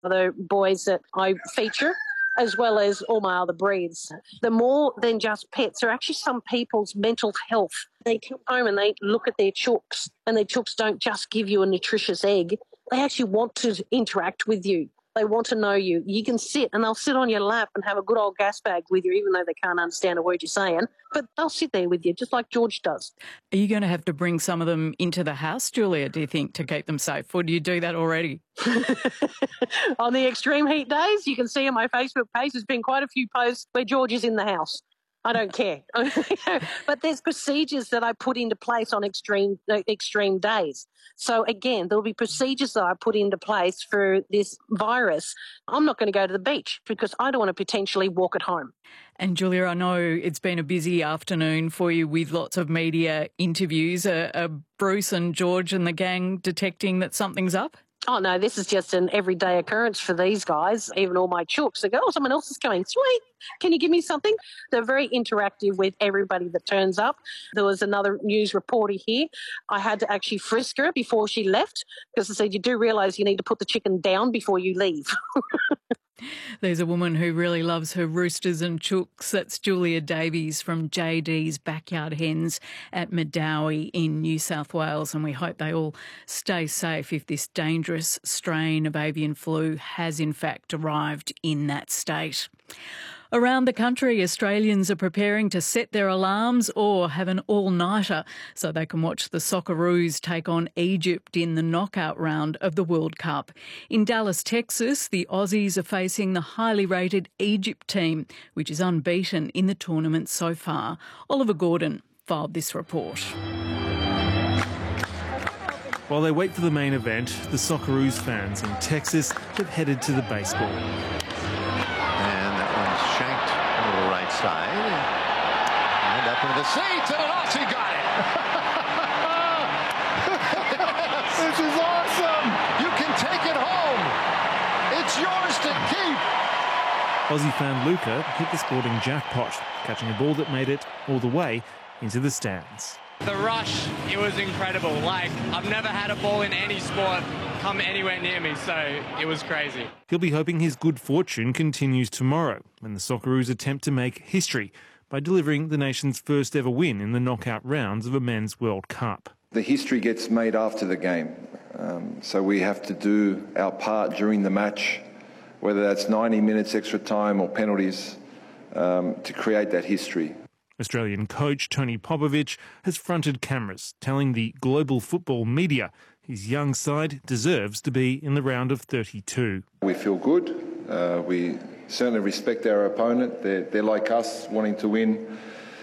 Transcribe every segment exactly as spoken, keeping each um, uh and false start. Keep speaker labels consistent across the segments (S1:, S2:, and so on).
S1: the boys that I feature, as well as all my other breeds. They're more than just pets. They're actually some people's mental health. They come home and they look at their chooks, and their chooks don't just give you a nutritious egg. They actually want to interact with you. They want to know you. You can sit and they'll sit on your lap and have a good old gas bag with you, even though they can't understand a word you're saying. But they'll sit there with you, just like George does.
S2: Are you going to have to bring some of them into the house, Julia, do you think, to keep them safe? Or do you do that already?
S1: On the extreme heat days, you can see on my Facebook page, there's been quite a few posts where George is in the house. I don't care. But there's procedures that I put into place on extreme uh, extreme days. So, again, there'll be procedures that I put into place for this virus. I'm not going to go to the beach because I don't want to potentially walk at home.
S2: And, Julia, I know it's been a busy afternoon for you with lots of media interviews. Are, are Bruce and George and the gang detecting that something's up?
S1: Oh, no, this is just an everyday occurrence for these guys, even all my chooks. They go, oh, someone else is coming. Sweet. Can you give me something? They're very interactive with everybody that turns up. There was another news reporter here. I had to actually frisk her before she left because I said, you do realise you need to put the chicken down before you leave.
S2: There's a woman who really loves her roosters and chooks. That's Julia Davies from J D's Backyard Hens at Medowie in New South Wales, and we hope they all stay safe if this dangerous strain of avian flu has in fact arrived in that state. Around the country, Australians are preparing to set their alarms or have an all-nighter so they can watch the Socceroos take on Egypt in the knockout round of the World Cup. In Dallas, Texas, the Aussies are facing the highly rated Egypt team, which is unbeaten in the tournament so far. Oliver Gordon filed this report.
S3: While they wait for the main event, the Socceroos fans in Texas have headed to the baseball.
S4: Side and up into the seats, and an Aussie got it. This is awesome. You can take it home. It's yours to keep.
S3: Aussie fan Luca hit the sporting jackpot, catching a ball that made it all the way into the stands.
S5: The rush, it was incredible. Like, I've never had a ball in any sport come anywhere near me, so it was crazy.
S3: He'll be hoping his good fortune continues tomorrow when the Socceroos attempt to make history by delivering the nation's first ever win in the knockout rounds of a men's World Cup.
S6: The history gets made after the game, um, so we have to do our part during the match, whether that's ninety minutes extra time or penalties, um, to create that history.
S3: Australian coach Tony Popovic has fronted cameras, telling the global football media his young side deserves to be in the round of thirty-two.
S6: We feel good. Uh, we certainly respect our opponent. They're, they're like us, wanting to win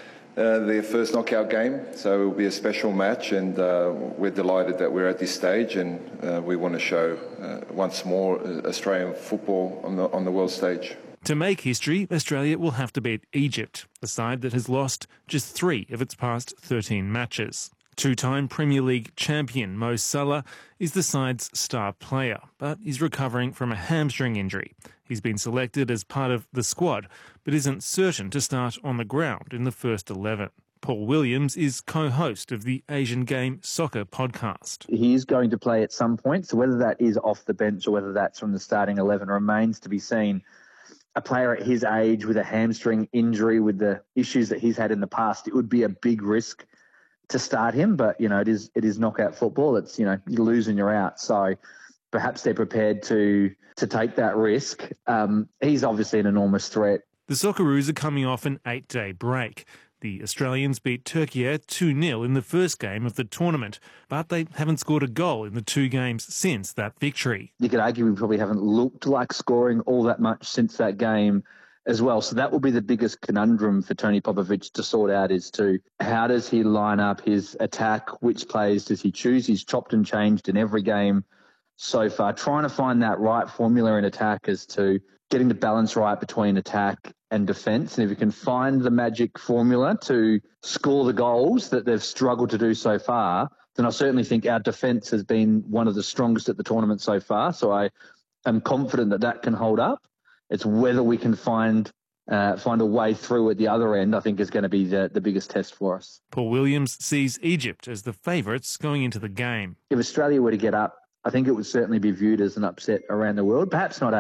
S6: uh, their first knockout game. So it will be a special match, and uh, we're delighted that we're at this stage, and uh, we want to show uh, once more Australian football on the, on the world stage.
S3: To make history, Australia will have to beat Egypt, a side that has lost just three of its past thirteen matches. Two-time Premier League champion Mo Salah is the side's star player, but is recovering from a hamstring injury. He's been selected as part of the squad, but isn't certain to start on the ground in the first eleven. Paul Williams is co-host of the Asian Game Soccer podcast.
S7: He's going to play at some point, so whether that is off the bench or whether that's from the starting eleven remains to be seen. A player at his age with a hamstring injury, with the issues that he's had in the past, it would be a big risk to start him. But, you know, it is it is knockout football. It's, you know, you lose and you're out. So perhaps they're prepared to to take that risk. Um, he's obviously an enormous threat.
S3: The Socceroos are coming off an eight-day break. The Australians beat Turkey two nil in the first game of the tournament, but they haven't scored a goal in the two games since that victory.
S7: You could argue we probably haven't looked like scoring all that much since that game as well. So that will be the biggest conundrum for Tony Popovic to sort out, is to how does he line up his attack? Which players does he choose? He's chopped and changed in every game so far, trying to find that right formula in attack as to getting the balance right between attack and defence. And if you can find the magic formula to score the goals that they've struggled to do so far, then I certainly think our defence has been one of the strongest at the tournament so far. So I am confident that that can hold up. It's whether we can find uh, find a way through at the other end, I think, is going to be the, the biggest test for us.
S3: Paul Williams sees Egypt as the favourites going into the game.
S7: If Australia were to get up I think it would certainly be viewed as an upset around the world. Perhaps not